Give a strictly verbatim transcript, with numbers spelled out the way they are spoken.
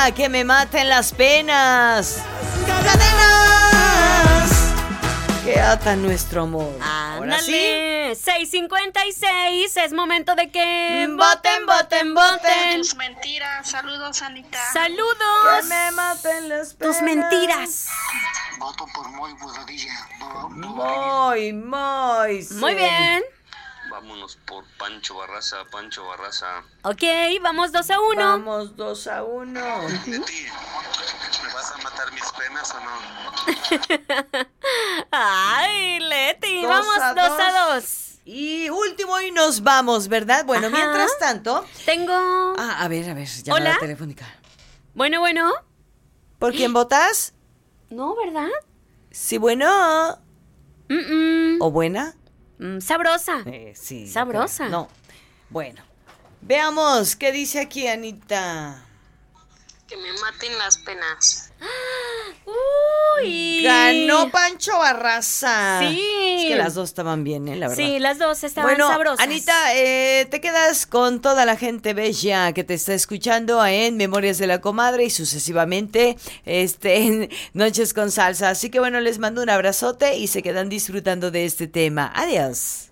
que me maten las penas. Cadenas que atan nuestro amor. Ahora sí. seis cincuenta y seis, es momento de que voten, voten, voten. Tus mentiras. Saludos, Anita. Saludos. Que me maten las penas. Tus mentiras. Voto por Moy Bugadilla. Muy, muy. Sí. Muy bien. Vámonos por Pancho Barraza, Pancho Barraza. Ok, vamos dos a uno. Vamos dos a uno. Leti, ¿me vas a matar mis penas o no? Ay, Leti, Dos vamos a dos dos. a dos. Y último y nos vamos, ¿verdad? Bueno, Ajá. mientras tanto. Tengo... Ah, a ver, a ver, llamada ¿Hola? telefónica. Bueno, bueno. ¿Por quién votas? No, ¿verdad? Sí, bueno. Mm-mm. ¿O buena? Mm, sabrosa. Eh, sí. Sabrosa. No. Bueno. Veamos, ¿qué dice aquí, Anita? Que me maten las penas. Uy. Ganó Pancho Barraza. Sí. Es que las dos estaban bien, ¿eh? La verdad. Sí, las dos estaban Bueno, sabrosas. Anita, eh, te quedas con toda la gente bella que te está escuchando en Memorias de la Comadre y sucesivamente este, en Noches con Salsa. Así que bueno, les mando un abrazote y se quedan disfrutando de este tema. Adiós.